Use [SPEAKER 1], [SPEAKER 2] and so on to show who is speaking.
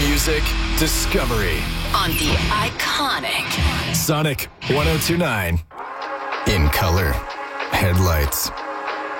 [SPEAKER 1] Music discovery
[SPEAKER 2] on the iconic
[SPEAKER 1] Sonic 102.9. In color, headlights,